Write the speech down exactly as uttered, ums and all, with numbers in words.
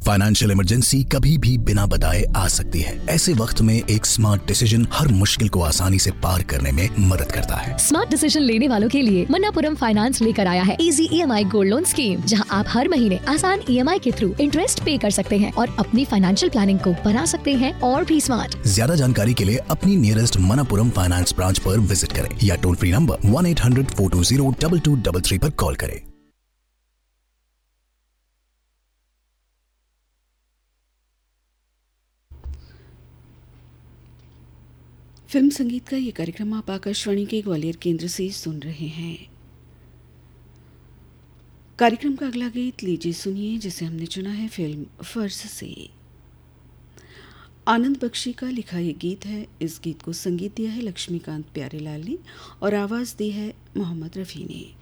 Financial emergency कभी भी बिना बताए आ सकती है। ऐसे वक्त में एक स्मार्ट डिसीजन हर मुश्किल को आसानी से पार करने में मदद करता है। स्मार्ट डिसीजन लेने वालों के लिए मन्नापुरम फाइनेंस लेकर आया है इजी ई एम आई गोल्ड लोन स्कीम, जहां आप हर महीने आसान ई एम आई के थ्रू इंटरेस्ट पे कर सकते हैं और अपनी फाइनेंशियल प्लानिंग को बना सकते हैं और भी स्मार्ट। ज्यादा जानकारी के लिए अपनी नियरेस्ट मन्नापुरम फाइनेंस ब्रांच पर विजिट करें या toll free number one eight hundred four to zero double two double three पर कॉल करें। फिल्म संगीत का ये कार्यक्रम आप आकाशवाणी के ग्वालियर केंद्र से सुन रहे हैं। कार्यक्रम का अगला गीत लीजिए सुनिए, जिसे हमने चुना है फिल्म फर्ज से। आनंद बख्शी का लिखा ये गीत है। इस गीत को संगीत दिया है लक्ष्मीकांत प्यारेलाल ने और आवाज़ दी है मोहम्मद रफ़ी ने।